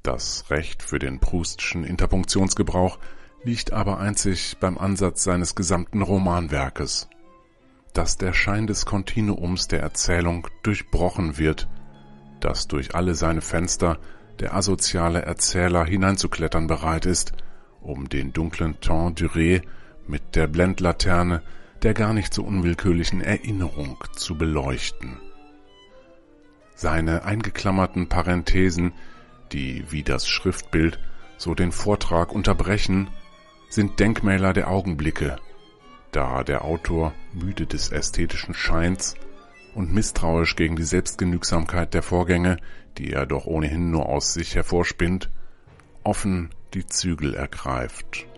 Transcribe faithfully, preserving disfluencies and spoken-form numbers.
Das Recht für den Proustschen Interpunktionsgebrauch liegt aber einzig beim Ansatz seines gesamten Romanwerkes. Dass der Schein des Kontinuums der Erzählung durchbrochen wird, dass durch alle seine Fenster der asoziale Erzähler hineinzuklettern bereit ist, um den dunklen Temps duré mit der Blendlaterne der gar nicht so unwillkürlichen Erinnerung zu beleuchten. Seine eingeklammerten Parenthesen, die wie das Schriftbild so den Vortrag unterbrechen, sind Denkmäler der Augenblicke, da der Autor, müde des ästhetischen Scheins und misstrauisch gegen die Selbstgenügsamkeit der Vorgänge, die er doch ohnehin nur aus sich hervorspinnt, offen die Zügel ergreift.